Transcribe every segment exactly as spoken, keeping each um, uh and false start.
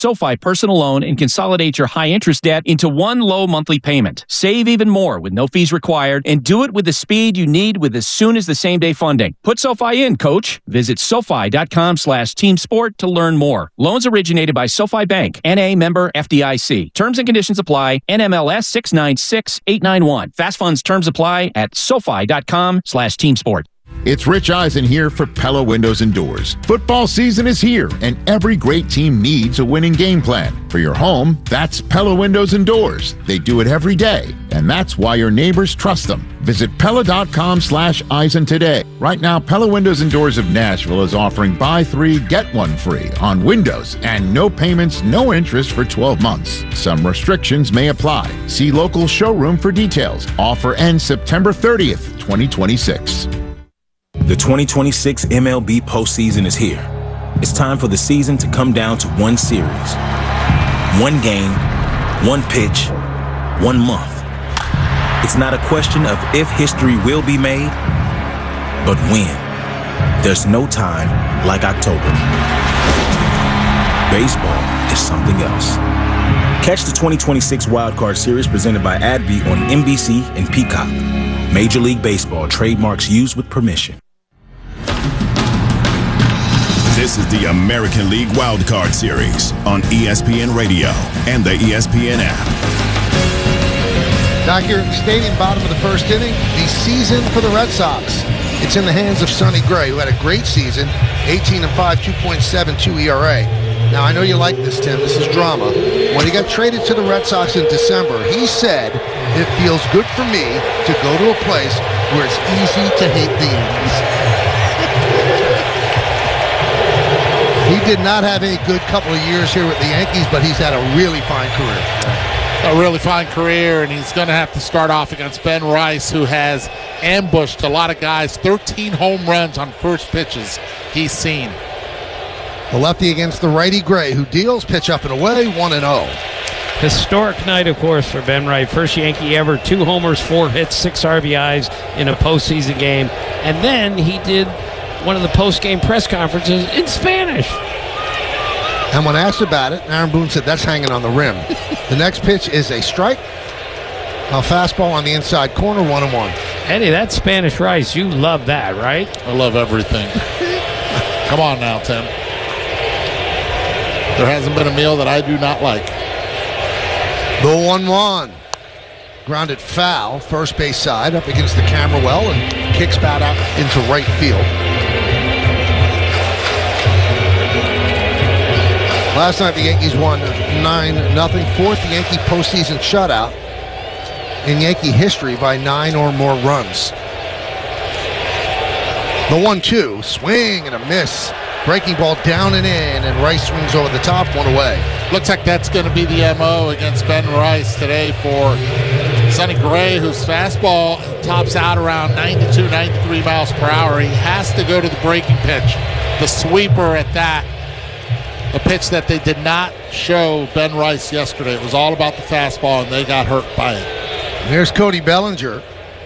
SoFi personal loan and consolidate your high-interest debt into one low monthly payment. Save even more with no fees required and do it with the speed you need with as soon as the same-day funding. Put SoFi in, coach. Visit SoFi.com slash team sport to learn more. Loans originated by SoFi Bank, N A member F D I C. Terms and conditions apply. N M L S six nine six eight nine one. Fast funds terms apply at SoFi.com slash team sport. It's Rich Eisen here for Pella Windows and Doors. Football season is here, and every great team needs a winning game plan. For your home, that's Pella Windows and Doors. They do it every day, and that's why your neighbors trust them. Visit Pella.com slash Eisen today. Right now, Pella Windows and Doors of Nashville is offering buy three, get one free on windows and no payments, no interest for twelve months. Some restrictions may apply. See local showroom for details. Offer ends September thirtieth, twenty twenty-six. The twenty twenty-six M L B postseason is here. It's time for the season to come down to one series. One game, one pitch, one month. It's not a question of if history will be made, but when. There's no time like October. Baseball is something else. Catch the twenty twenty-six Wild Card Series presented by A D V on N B C and Peacock. Major League Baseball trademarks used with permission. This is the American League Wild Card Series on E S P N Radio and the E S P N app. Back here at the stadium, bottom of the first inning, the season for the Red Sox. It's in the hands of Sonny Gray, who had a great season, eighteen and five, two point seven two E R A. Now, I know you like this, Tim. This is drama. When he got traded to the Red Sox in December, he said, "It feels good for me to go to a place where it's easy to hate the Yankees." He did not have a good couple of years here with the Yankees, but he's had a really fine career. A really fine career, and he's going to have to start off against Ben Rice, who has ambushed a lot of guys. thirteen home runs on first pitches he's seen. The lefty against the righty Gray, who deals, pitch up and away, one and oh. Historic night, of course, for Ben Wright. First Yankee ever, two homers, four hits, six R B Is in a postseason game. And then he did one of the post-game press conferences in Spanish. And when asked about it, Aaron Boone said, "That's hanging on the rim." The next pitch is a strike. A fastball on the inside corner, one and one. Eddie, that's Spanish rice. You love that, right? I love everything. Come on now, Tim. There hasn't been a meal that I do not like. The one one. Grounded foul, first base side, up against the camera well, and kicks bat out into right field. Last night the Yankees won nine nothing. Fourth Yankee postseason shutout in Yankee history by nine or more runs. The one two, swing and a miss. Breaking ball down and in, and Rice swings over the top, one away. Looks like that's going to be the M O against Ben Rice today for Sonny Gray, whose fastball tops out around ninety-two, ninety-three miles per hour. He has to go to the breaking pitch, the sweeper at that. A pitch that they did not show Ben Rice yesterday. It was all about the fastball, and they got hurt by it. There's Cody Bellinger.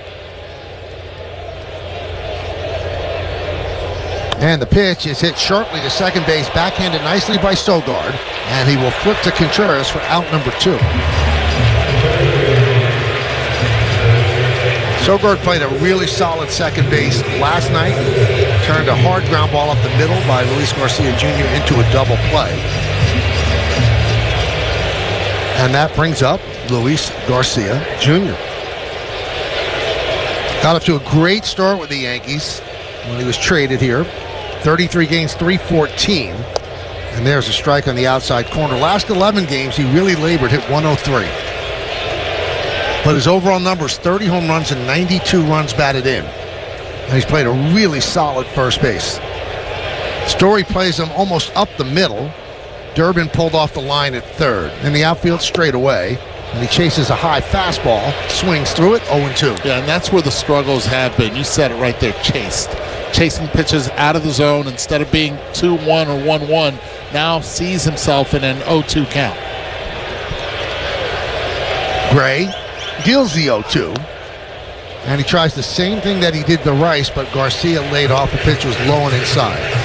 And the pitch is hit sharply to second base, backhanded nicely by Sogard, and he will flip to Contreras for out number two. Sogard played a really solid second base last night. Turned a hard ground ball up the middle by Luis Garcia Junior into a double play. And that brings up Luis Garcia Junior Got up to a great start with the Yankees when he was traded here. thirty-three games, three fourteen. And there's a strike on the outside corner. Last eleven games, he really labored, hit one oh three. But his overall number is thirty home runs and ninety-two runs batted in. And he's played a really solid first base. Story plays him almost up the middle. Durbin pulled off the line at third. In the outfield, straight away. And he chases a high fastball, swings through it, oh and two. Yeah, and that's where the struggles have been. You said it right there, chased. Chasing pitches out of the zone instead of being two one or one one. Now sees himself in an oh two count. Gray deals the oh two. And he tries the same thing that he did to Rice, but Garcia laid off. The pitch was low and inside.